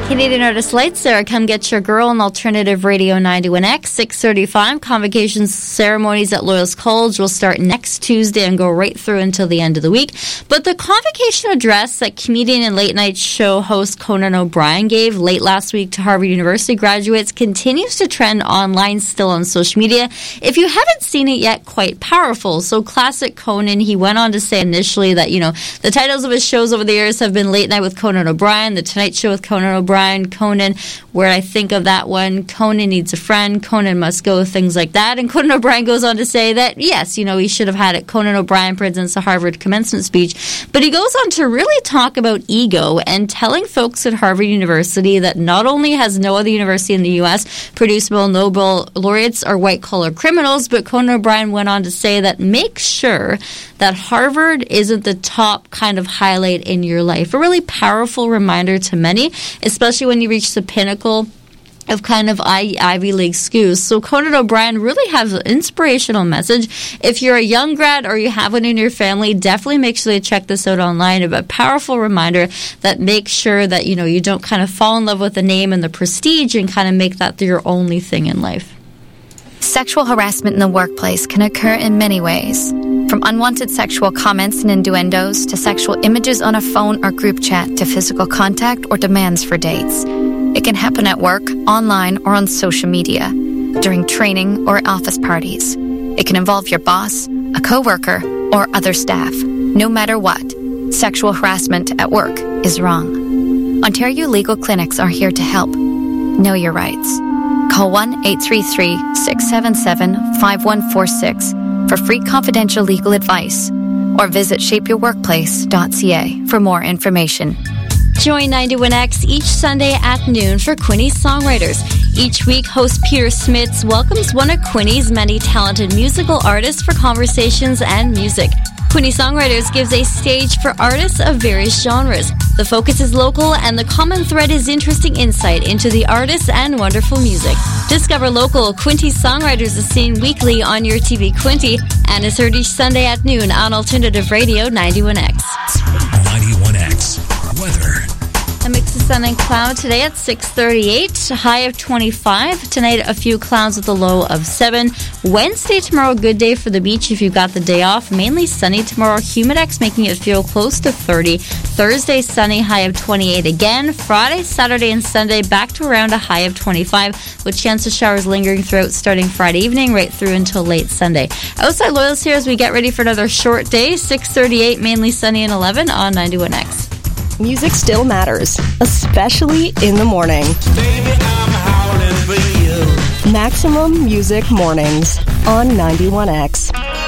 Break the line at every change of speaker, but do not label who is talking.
Canadian artist Light Sarah, Come Get Your Girl on Alternative Radio 91X, 6:35. Convocation ceremonies at Loyal's College will start next Tuesday and go right through until the end of the week. But the convocation address that comedian and late-night show host Conan O'Brien gave late last week to Harvard University graduates continues to trend online still on social media. If you haven't seen it yet, quite powerful. So classic Conan, he went on to say initially that, the titles of his shows over the years have been Late Night with Conan O'Brien, The Tonight Show with Conan O'Brien, Conan, where I think of that one, Conan Needs a Friend, Conan Must Go, things like that. And Conan O'Brien goes on to say that, yes, he should have had it. Conan O'Brien presents a Harvard commencement speech. But he goes on to really talk about ego and telling folks at Harvard University that not only has no other university in the U.S. produced more Nobel laureates or white-collar criminals, but Conan O'Brien went on to say that make sure that Harvard isn't the top kind of highlight in your life. A really powerful reminder to many, especially when you reach the pinnacle of kind of Ivy League schools. So Conan O'Brien really has an inspirational message. If you're a young grad or you have one in your family, definitely make sure you check this out online. A powerful reminder that make sure that, you don't kind of fall in love with the name and the prestige and kind of make that your only thing in life.
Sexual harassment in the workplace can occur in many ways. From unwanted sexual comments and innuendos to sexual images on a phone or group chat to physical contact or demands for dates. It can happen at work, online, or on social media, during training or office parties. It can involve your boss, a coworker, or other staff. No matter what, sexual harassment at work is wrong. Ontario Legal Clinics are here to help. Know your rights. Call 1-833-677-5146 for free confidential legal advice or visit shapeyourworkplace.ca for more information.
Join 91X each Sunday at noon for Quinny's Songwriters. Each week, host Peter Smits welcomes one of Quinny's many talented musical artists for conversations and music. Quinny Songwriters gives a stage for artists of various genres. The focus is local, and the common thread is interesting insight into the artists and wonderful music. Discover local Quinty Songwriters is seen weekly on your TV Quinty and is heard each Sunday at noon on Alternative Radio 91X.
91X. Weather.
A mix of sun and cloud today at 6:38, high of 25. Tonight, a few clouds with a low of 7. Wednesday, tomorrow, good day for the beach if you've got the day off. Mainly sunny tomorrow, humidex making it feel close to 30. Thursday, sunny, high of 28 again. Friday, Saturday, and Sunday, back to around a high of 25, with chance of showers lingering throughout starting Friday evening right through until late Sunday. Outside Loyals here as we get ready for another short day. 6:38, mainly sunny and 11 on 91X.
Music still matters, especially in the morning.
Baby, I'm howling for you.
Maximum Music Mornings on 91X.